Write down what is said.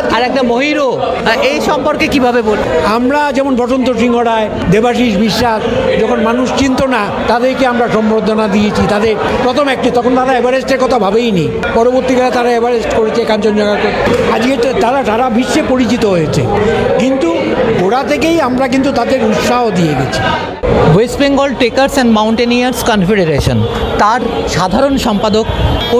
আর একটা মহিরো, এই সম্পর্কে কিভাবে বল? আমরা যেমন বসন্ত সিংহ রায়, দেবাশিস বিশ্বাস, যখন মানুষ চিনত না তাদেরকে আমরা সম্বর্ধনা দিয়েছি। তাদের প্রথম একটি, তখন তারা এভারেস্টের কথা ভাবেইনি, পরবর্তীকালে তারা এভারেস্ট করেছে, কাঞ্চনজঙ্ঘা করে, আজকে তারা সারা বিশ্বে পরিচিত হয়েছে। কিন্তু গোড়া থেকেই আমরা কিন্তু তাদের উৎসাহ দিয়ে গেছি। West Bengal trekkers and mountaineers confederation, তার সাধারণ সম্পাদক